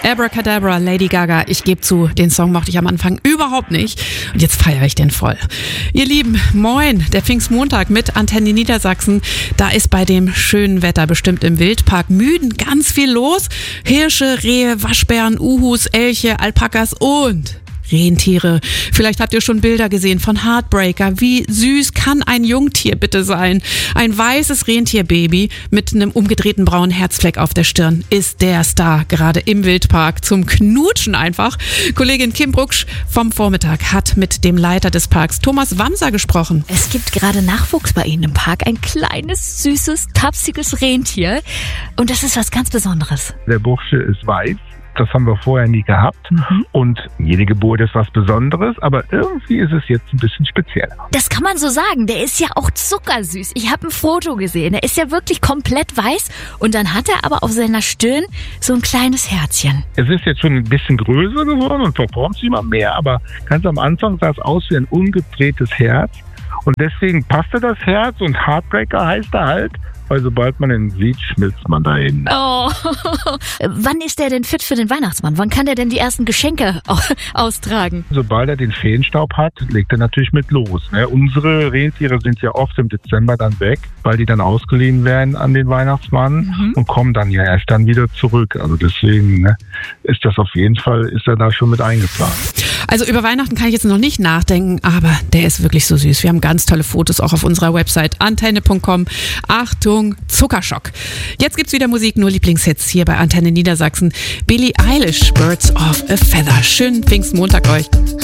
Abracadabra, Lady Gaga. Ich gebe zu, den Song mochte ich am Anfang überhaupt nicht. Und jetzt feiere ich den voll. Ihr Lieben, moin, der Pfingstmontag mit Antenne Niedersachsen. Da ist bei dem schönen Wetter bestimmt im Wildpark Müden ganz viel los. Hirsche, Rehe, Waschbären, Uhus, Elche, Alpakas und Rentiere. Vielleicht habt ihr schon Bilder gesehen von Heartbreaker. Wie süß kann ein Jungtier bitte sein? Ein weißes Rentierbaby mit einem umgedrehten braunen Herzfleck auf der Stirn ist der Star, gerade im Wildpark. Zum Knutschen einfach. Kollegin Kim Brucksch vom Vormittag hat mit dem Leiter des Parks, Thomas Wamser, gesprochen. Es gibt gerade Nachwuchs bei Ihnen im Park. Ein kleines, süßes, tapsiges Rentier. Und das ist was ganz Besonderes. Der Bursche ist weiß. Das haben wir vorher nie gehabt. Und jede Geburt ist was Besonderes, aber irgendwie ist es jetzt ein bisschen spezieller. Das kann man so sagen. Der ist ja auch zuckersüß. Ich habe ein Foto gesehen. Er ist ja wirklich komplett weiß. Und dann hat er aber auf seiner Stirn so ein kleines Herzchen. Es ist jetzt schon ein bisschen größer geworden und verformt sich immer mehr, aber ganz am Anfang sah es aus wie ein umgedrehtes Herz. Und deswegen passte das Herz und Heartbreaker heißt er halt. Weil sobald man ihn sieht, schmilzt man dahin. Oh, wann ist der denn fit für den Weihnachtsmann? Wann kann der denn die ersten Geschenke austragen? Sobald er den Feenstaub hat, legt er natürlich mit los. Unsere Rentiere sind ja oft im Dezember dann weg, weil die dann ausgeliehen werden an den Weihnachtsmann und kommen dann ja erst dann wieder zurück. Also deswegen ist das auf jeden Fall, ist er da schon mit eingeplant. Also über Weihnachten kann ich jetzt noch nicht nachdenken, aber der ist wirklich so süß. Wir haben ganz tolle Fotos auch auf unserer Website antenne.com. Achtung, Zuckerschock. Jetzt gibt's wieder Musik, nur Lieblingshits hier bei Antenne Niedersachsen. Billie Eilish, Birds of a Feather. Schönen Pfingstmontag euch.